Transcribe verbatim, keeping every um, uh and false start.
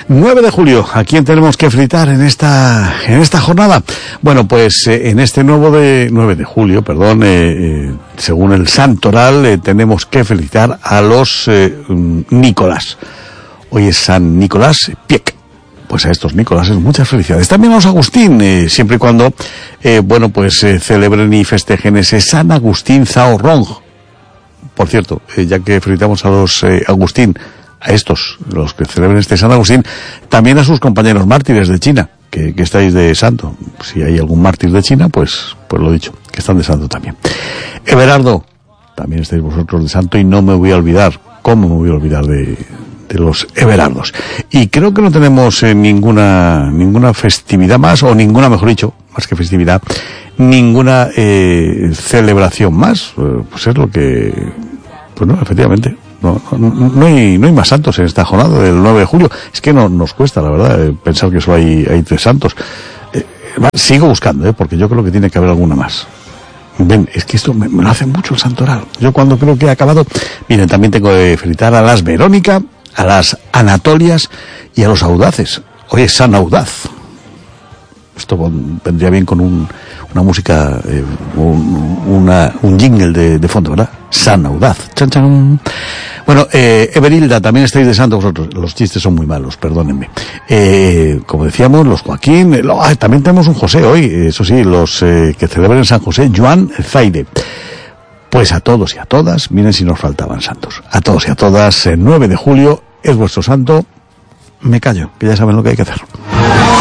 nueve de julio, ¿a quién tenemos que felicitar en esta en esta jornada? Bueno, pues eh, en este nuevo de nueve de julio, perdón, eh, eh, según el santoral, eh, tenemos que felicitar a los eh, Nicolás. Hoy es San Nicolás Pieck. Pues a estos Nicoláses muchas felicidades. También a los Agustín, eh, siempre y cuando, eh, bueno, pues eh, celebren y festejen ese San Agustín Zaorrong. Por cierto, eh, ya que felicitamos a los eh, Agustín, a estos, los que celebren este San Agustín, también a sus compañeros mártires de China, que, que estáis de santo. Si hay algún mártir de China, pues, pues lo dicho, que están de santo también. Everardo, también estáis vosotros de santo, y no me voy a olvidar, ¿cómo me voy a olvidar de, de los Everardos? Y creo que no tenemos eh, ninguna, ninguna festividad más, o ninguna, mejor dicho, más que festividad, ninguna eh, celebración más. Eh, pues es lo que, pues no, efectivamente. No, no, no hay, no hay más santos en esta jornada del nueve de julio. Es que no nos cuesta, la verdad, eh, pensar que solo hay, hay tres santos. Eh, sigo buscando, eh, porque yo creo que tiene que haber alguna más. Ven, es que esto me, me lo hace mucho el santoral. Yo cuando creo que he acabado, miren, también tengo que felicitar a las Verónica, a las Anatolias y a los Audaces. Hoy es San Audaz. Esto vendría bien con un, una música, eh, un, una, un jingle de, de fondo, ¿verdad? San Audaz. Chan, chan. Bueno, eh, Everilda, también estáis de santo vosotros. Los chistes son muy malos, perdónenme. Eh, como decíamos, los Joaquín, eh, lo, ah, también tenemos un José hoy, eso sí, los eh, que celebran San José, Joan Zaide. Pues a todos y a todas, miren si nos faltaban santos. A todos y a todas, el nueve de julio es vuestro santo. Me callo, que ya saben lo que hay que hacer.